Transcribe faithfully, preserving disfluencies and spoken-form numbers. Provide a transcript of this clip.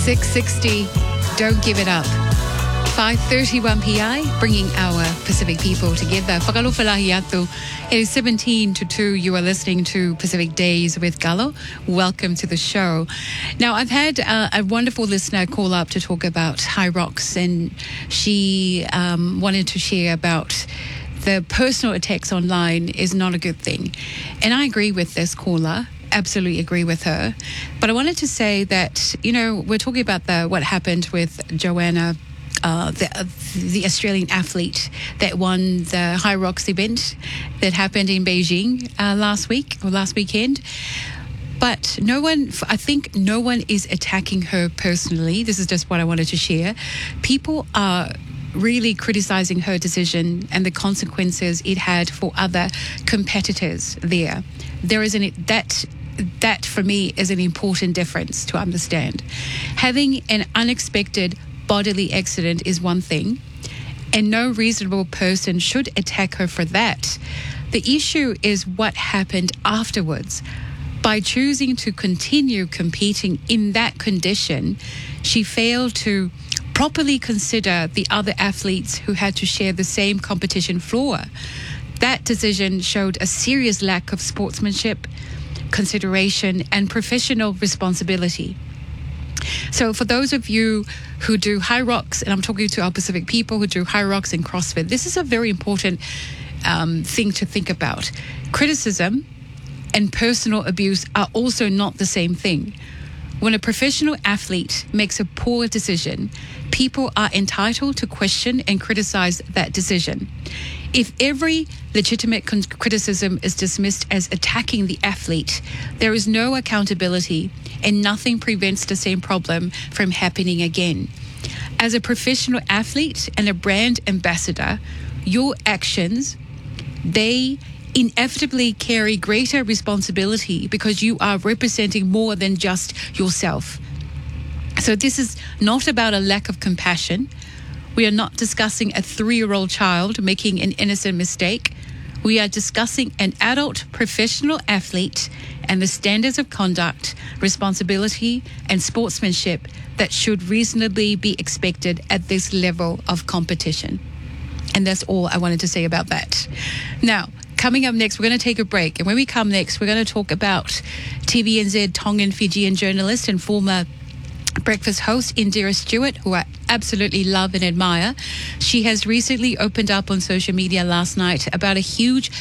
six sixty, Don't Give It Up. five thirty-one P I, bringing our Pacific people together. Whakalofalahiatu. It is seventeen to two. You are listening to Pacific Days with Gallo. Welcome to the show. Now, I've had uh, a wonderful listener call up to talk about High Rocks, and she um, wanted to share about the personal attacks online is not a good thing. And I agree with this caller. Absolutely agree with her. But I wanted to say that, you know, we're talking about the what happened with Joanna, uh, the, uh, the Australian athlete that won the High Rocks event that happened in Beijing uh, last week or last weekend. But no one, I think no one is attacking her personally. This is just what I wanted to share. People are really criticizing her decision and the consequences it had for other competitors there. There is an, that, that for me is an important difference to understand. Having an unexpected bodily accident is one thing, and no reasonable person should attack her for that. The issue is what happened afterwards. By choosing to continue competing in that condition, she failed to properly consider the other athletes who had to share the same competition floor. That decision showed a serious lack of sportsmanship, consideration, and professional responsibility. So for those of you who do High Rocks, and I'm talking to our Pacific people who do High Rocks and CrossFit, this is a very important um, thing to think about. Criticism and personal abuse are also not the same thing. When a professional athlete makes a poor decision, people are entitled to question and criticize that decision. If every legitimate con- criticism is dismissed as attacking the athlete, there is no accountability and nothing prevents the same problem from happening again. As a professional athlete and a brand ambassador, your actions, they inevitably carry greater responsibility because you are representing more than just yourself. So this is not about a lack of compassion. We are not discussing a three-year-old child making an innocent mistake. We are discussing an adult professional athlete and the standards of conduct, responsibility, and sportsmanship that should reasonably be expected at this level of competition. And that's all I wanted to say about that. Now, coming up next, we're going to take a break. And when we come next, we're going to talk about T V N Z Tongan Fijian journalist and former breakfast host Indira Stewart, who I absolutely love and admire. She has recently opened up on social media last night about a huge